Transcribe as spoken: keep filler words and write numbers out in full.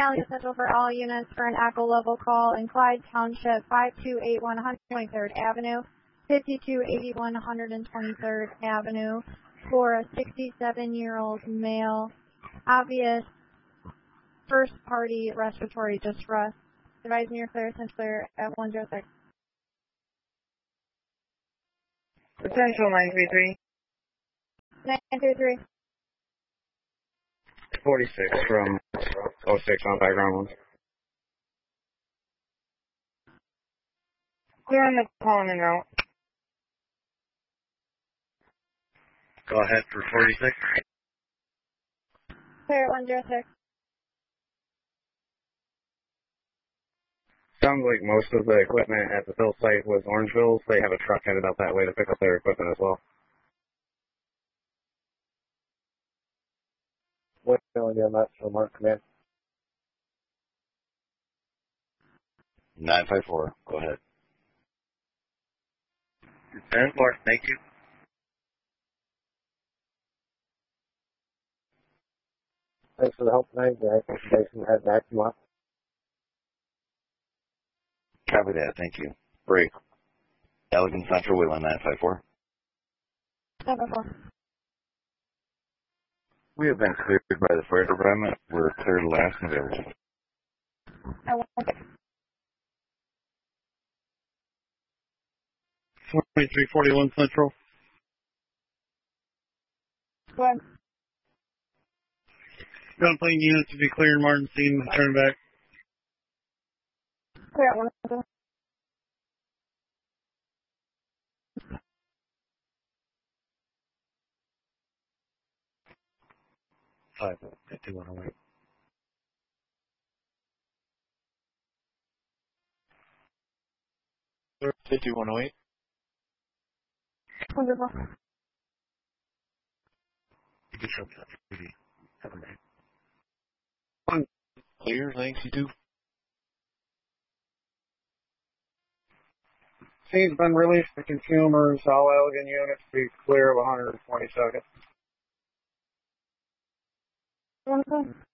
Valley Central for all units for an echo level call in Clyde Township, five two eight one one twenty-third Avenue, fifty-two eighty-one one twenty-third Avenue, for a sixty-seven-year-old male, obvious first party respiratory distress. Advising you're clear, since clear at one zero six. Potential nine three three. nine three three. forty-six from oh six on background one. Clear on the call and out. Go ahead for forty-six. Clear at one zero six. Sounds like most of the equipment at the Phil site was Orangeville. They have a truck headed out that way to pick up their equipment as well. What's going on that for Mark Command? nine five four, go ahead. ten four, thank you. Thanks for the help tonight. The information had back to up. Copy that, thank you. Break. Elegant Central, Wayland nine five four. seven four. We have been cleared by the fire department. We're cleared last November. twenty-three forty-one Central. Go ahead. Gunplane units to be clear in Martin scene, turn back. Clear at one zero. Five, two, one, oh eight. fifty-one oh eight. Wonderful. You can show me that T V. Have a night. Clear, thanks, you too. Scene's been released to consumers. All Elegant units be clear of one hundred twenty seconds. Wonderful.